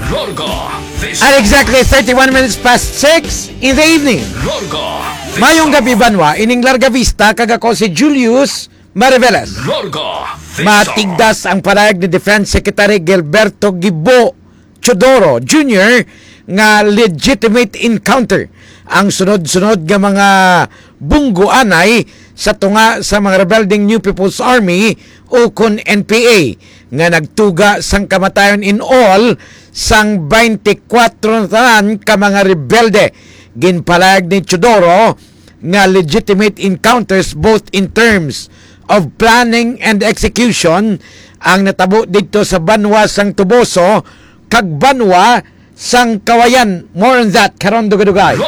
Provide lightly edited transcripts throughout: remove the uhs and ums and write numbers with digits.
At exactly 31 minutes past 6 in the evening. Mayong gabi banwa, ining Larga Vista, kagako si Julius Mariveles. Matigdas ang palayag ni Defense Secretary Gilberto Gibo Chodoro Jr. nga legitimate encounter ang sunod-sunod nga mga bungguanay sa tunga sa mga rebelding New People's Army o kun NPA nga nagtuga sang kamatayon in all sang 24 tanan ka mga rebelde. Ginpalayag ni Chodoro nga legitimate encounters both in terms of planning and execution ang natabo dito sa Banwa sang Tuboso kag Banwa sang Kawayan. More on that karon dugay-dugay.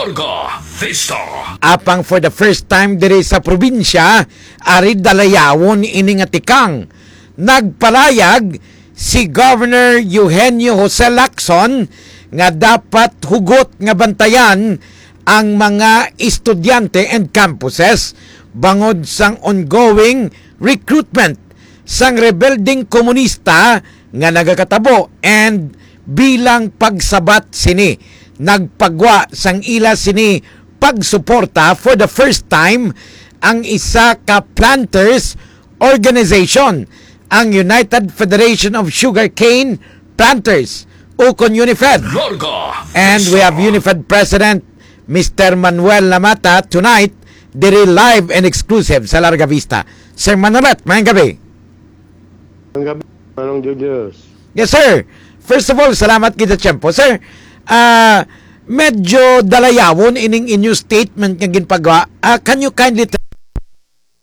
Apang for the first time diri sa probinsya ari dalayawon ini nga tikang nagpalayag si Governor Eugenio Jose Lacson nga dapat hugot nga bantayan ang mga estudyante and campuses bangod sang ongoing recruitment sang rebelding komunista nga nagakatabo and bilang pagsabat sini nagpagwa sang ila sini pagsuporta for the first time ang isa ka planters organization, ang United Federation of Sugarcane Planters o kon UNIFED. And we have UNIFED President Mr. Manuel Lamata tonight diri live and exclusive sa Larga Vista. Sir Manolet, mayang gabi. Mayang gabi, Manong Julius. Yes, sir. First of all, salamat kita tiyempo. Sir, medyo dalayawon ining inyo statement nga ginpagawa. Can you kindly